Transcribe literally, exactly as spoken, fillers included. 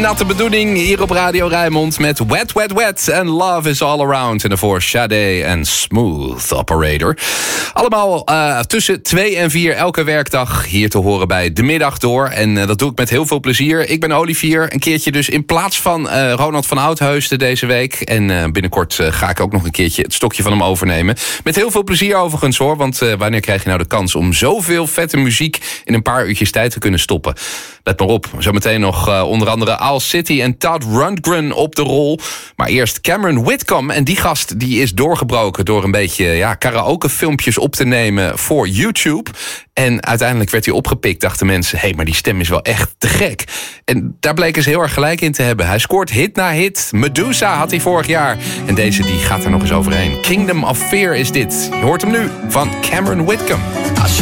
Natte bedoeling hier op Radio Rijnmond met Wet, Wet, Wet en Love is All Around. En daarvoor Sade en Smooth Operator. Allemaal uh, tussen twee en vier elke werkdag hier te horen bij De Middag Door. En uh, dat doe ik met heel veel plezier. Ik ben Olivier, een keertje dus in plaats van uh, Ronald van Oudheusden deze week. En uh, binnenkort uh, ga ik ook nog een keertje het stokje van hem overnemen. Met heel veel plezier overigens hoor. Want uh, wanneer krijg je nou de kans om zoveel vette muziek in een paar uurtjes tijd te kunnen stoppen? Let maar op, zometeen nog uh, onder andere Owl City en Todd Rundgren op de rol. Maar eerst Cameron Whitcomb. En die gast die is doorgebroken door een beetje ja, karaoke filmpjes op te nemen voor YouTube. En uiteindelijk werd hij opgepikt, dachten mensen, hé, hey, maar die stem is wel echt te gek. En daar bleken ze heel erg gelijk in te hebben. Hij scoort hit na hit. Medusa had hij vorig jaar. En deze die gaat er nog eens overheen. Kingdom of Fear is dit. Je hoort hem nu van Cameron Whitcomb.